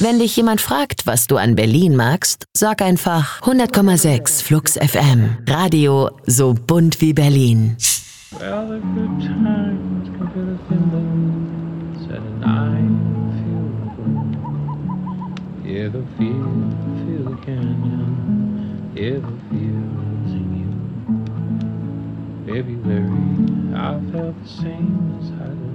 Wenn dich jemand fragt, was du an Berlin magst, sag einfach 100,6 Flux FM. Radio so bunt wie Berlin. Well, the good times can feel the feelings and I feel the glow. Yeah, the feel the canyon. Yeah, the feels in you. February, I felt the same as I did.